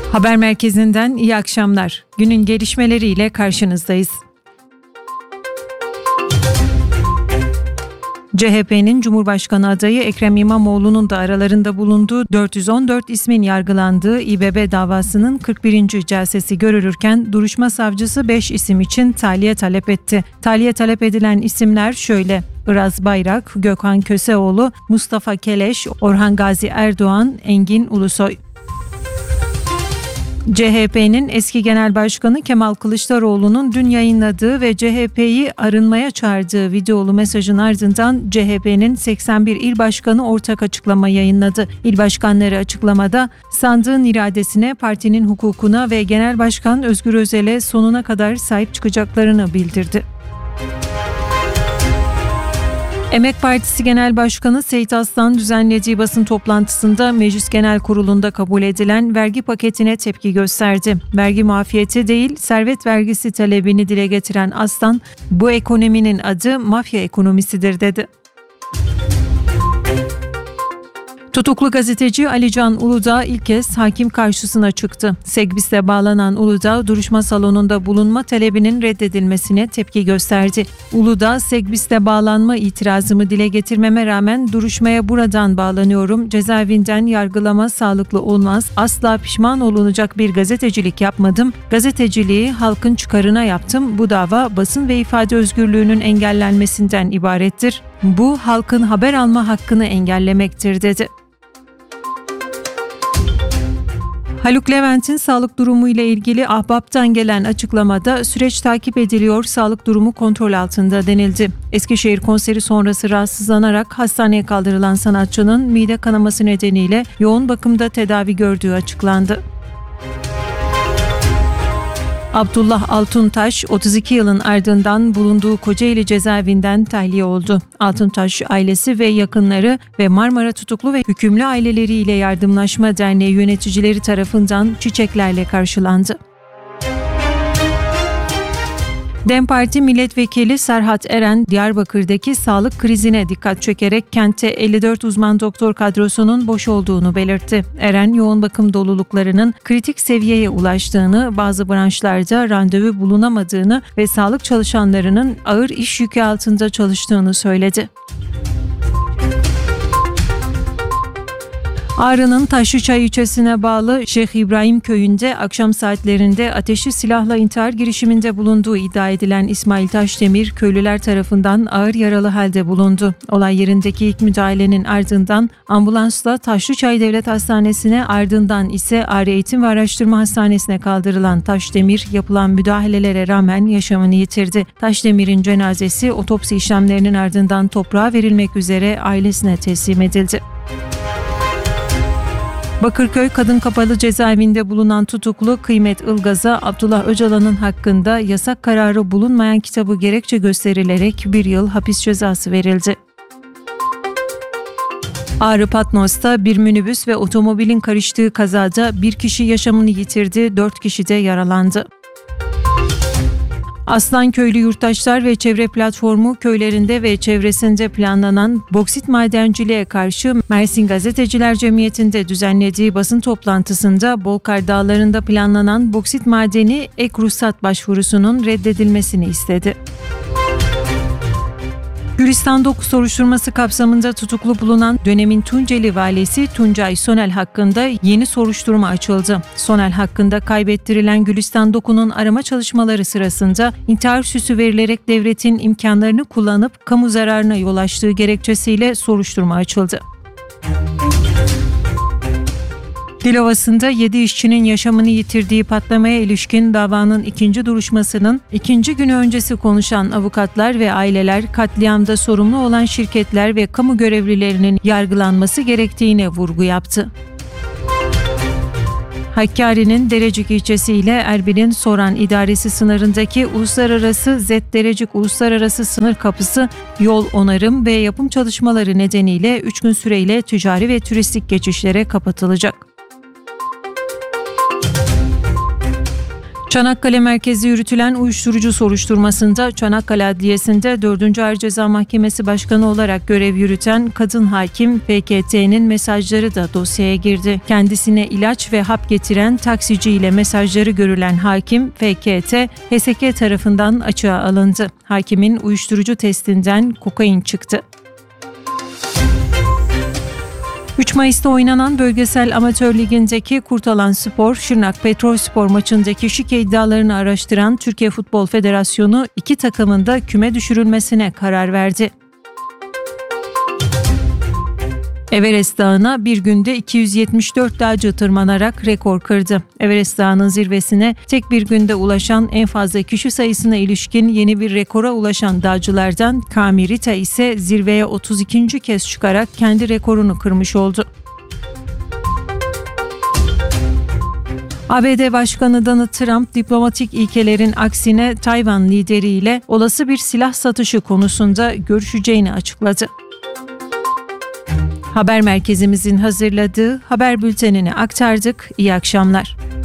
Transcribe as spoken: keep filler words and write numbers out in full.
Haber merkezinden iyi akşamlar. Günün gelişmeleriyle karşınızdayız. C H P'nin Cumhurbaşkanı adayı Ekrem İmamoğlu'nun da aralarında bulunduğu dört yüz on dört ismin yargılandığı İBB davasının kırk birinci celsesi görülürken duruşma savcısı beş isim için tahliye talep etti. Tahliye talep edilen isimler şöyle: Iraz Bayrak, Gökhan Köseoğlu, Mustafa Keleş, Orhan Gazi Erdoğan, Engin Ulusoy. C H P'nin eski genel başkanı Kemal Kılıçdaroğlu'nun dün yayınladığı ve C H P'yi arınmaya çağırdığı videolu mesajın ardından C H P'nin seksen bir il başkanı ortak açıklama yayınladı. İl başkanları açıklamada sandığın iradesine, partinin hukukuna ve Genel Başkan Özgür Özel'e sonuna kadar sahip çıkacaklarını bildirdi. Emek Partisi Genel Başkanı Seyit Aslan düzenlediği basın toplantısında Meclis Genel Kurulu'nda kabul edilen vergi paketine tepki gösterdi. Vergi muafiyeti değil, servet vergisi talebini dile getiren Aslan, bu ekonominin adı mafya ekonomisidir dedi. Tutuklu gazeteci Ali Can Uludağ ilk kez hakim karşısına çıktı. Segbis'te bağlanan Uludağ, duruşma salonunda bulunma talebinin reddedilmesine tepki gösterdi. Uludağ, Segbis'te bağlanma itirazımı dile getirmeme rağmen duruşmaya buradan bağlanıyorum. Cezaevinden yargılama sağlıklı olmaz. Asla pişman olunacak bir gazetecilik yapmadım. Gazeteciliği halkın çıkarına yaptım. Bu dava basın ve ifade özgürlüğünün engellenmesinden ibarettir. Bu halkın haber alma hakkını engellemektir dedi. Haluk Levent'in sağlık durumu ile ilgili Ahbap'tan gelen açıklamada süreç takip ediliyor, sağlık durumu kontrol altında denildi. Eskişehir konseri sonrası rahatsızlanarak hastaneye kaldırılan sanatçının mide kanaması nedeniyle yoğun bakımda tedavi gördüğü açıklandı. Abdullah Altuntaş, otuz iki yılın ardından bulunduğu Kocaeli cezaevinden tahliye oldu. Altuntaş ailesi ve yakınları ve Marmara Tutuklu ve Hükümlü Aileleriyle Yardımlaşma Derneği yöneticileri tarafından çiçeklerle karşılandı. DEM Parti Milletvekili Serhat Eren, Diyarbakır'daki sağlık krizine dikkat çekerek kentte elli dört uzman doktor kadrosunun boş olduğunu belirtti. Eren, yoğun bakım doluluklarının kritik seviyeye ulaştığını, bazı branşlarda randevu bulunamadığını ve sağlık çalışanlarının ağır iş yükü altında çalıştığını söyledi. Ağrı'nın Taşlıçay ilçesine bağlı Şeyh İbrahim köyünde akşam saatlerinde ateşli silahla intihar girişiminde bulunduğu iddia edilen İsmail Taşdemir, köylüler tarafından ağır yaralı halde bulundu. Olay yerindeki ilk müdahalenin ardından ambulansla Taşlıçay Devlet Hastanesi'ne, ardından ise Ağrı Eğitim ve Araştırma Hastanesi'ne kaldırılan Taşdemir, yapılan müdahalelere rağmen yaşamını yitirdi. Taşdemir'in cenazesi otopsi işlemlerinin ardından toprağa verilmek üzere ailesine teslim edildi. Bakırköy Kadın Kapalı Cezaevinde bulunan tutuklu Kıymet Ilgaz'a Abdullah Öcalan'ın hakkında yasak kararı bulunmayan kitabı gerekçe gösterilerek bir yıl hapis cezası verildi. Ağrı Patnos'ta bir minibüs ve otomobilin karıştığı kazada bir kişi yaşamını yitirdi, dört kişi de yaralandı. Aslanköylü Yurttaşlar ve Çevre Platformu köylerinde ve çevresinde planlanan boksit madenciliğe karşı Mersin Gazeteciler Cemiyeti'nde düzenlediği basın toplantısında Bolkar Dağları'nda planlanan boksit madeni ek ruhsat başvurusunun reddedilmesini istedi. Gülistan Doku soruşturması kapsamında tutuklu bulunan dönemin Tunceli valisi Tuncay Sonel hakkında yeni soruşturma açıldı. Sonel hakkında kaybettirilen Gülistan Doku'nun arama çalışmaları sırasında intihar süsü verilerek devletin imkanlarını kullanıp kamu zararına yol açtığı gerekçesiyle soruşturma açıldı. Dilovası'nda yedi işçinin yaşamını yitirdiği patlamaya ilişkin davanın ikinci duruşmasının ikinci günü öncesi konuşan avukatlar ve aileler, katliamda sorumlu olan şirketler ve kamu görevlilerinin yargılanması gerektiğine vurgu yaptı. Hakkari'nin Derecik ilçesi ile Erbil'in Soran İdaresi sınırındaki uluslararası Zet-Derecik Uluslararası Sınır Kapısı yol onarım ve yapım çalışmaları nedeniyle üç gün süreyle ticari ve turistik geçişlere kapatılacak. Çanakkale merkezli yürütülen uyuşturucu soruşturmasında Çanakkale Adliyesi'nde dördüncü Ağır Ceza Mahkemesi Başkanı olarak görev yürüten kadın hakim F K T'nin mesajları da dosyaya girdi. Kendisine ilaç ve hap getiren taksici ile mesajları görülen hakim F K T, H S K tarafından açığa alındı. Hakimin uyuşturucu testinden kokain çıktı. üç Mayıs'ta oynanan Bölgesel Amatör Ligi'ndeki Kurtalanspor, Şırnak Petrolspor maçındaki şike iddialarını araştıran Türkiye Futbol Federasyonu iki takımın da küme düşürülmesine karar verdi. Everest Dağı'na bir günde iki yüz yetmiş dört dağcı tırmanarak rekor kırdı. Everest Dağı'nın zirvesine tek bir günde ulaşan en fazla kişi sayısına ilişkin yeni bir rekora ulaşan dağcılardan Kami Rita ise zirveye otuz ikinci kez çıkarak kendi rekorunu kırmış oldu. A B D Başkanı Donald Trump, diplomatik ilkelerin aksine Tayvan lideriyle olası bir silah satışı konusunda görüşeceğini açıkladı. Haber merkezimizin hazırladığı haber bültenini aktardık. İyi akşamlar.